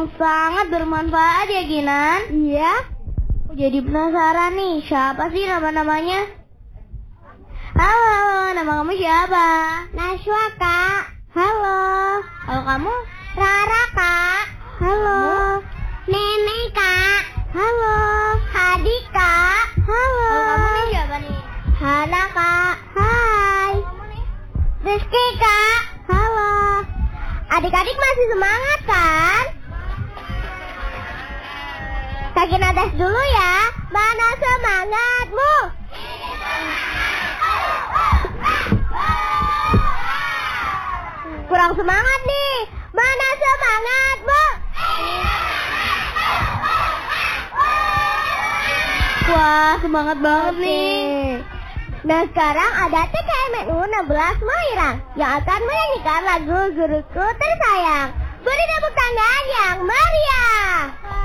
Sangat bermanfaat ya, Kinan? Iya. Aku jadi penasaran nih, siapa sih nama-namanya? Halo, nama kamu siapa? Najwa, Kak. Halo. Kalau kamu? Rara, Kak. Halo. Nenek, Kak. Halo. Hadi, Kak. Halo. Kalau kamu nih siapa nih? Hana, Kak. Hai. Kamu nih? Rizky, Kak. Halo. Adik-adik masih semangat kan? Kak Gina tes dulu ya. Mana semangatmu? Kurang semangat nih. Mana semangatmu? Wah, semangat banget nih. Nah, sekarang ada TKMNU 16 Moirang yang akan menyanyikan lagu Guruku Tersayang. Beri tepuk tangan yang